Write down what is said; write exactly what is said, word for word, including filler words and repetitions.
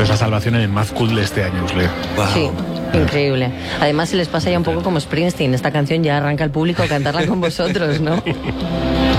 Esto es la salvación en el Mad Cool de este año, Usle. Wow. Sí, increíble. Además se les pasa ya un poco como Springsteen. Esta canción ya arranca el público a cantarla con vosotros, ¿no?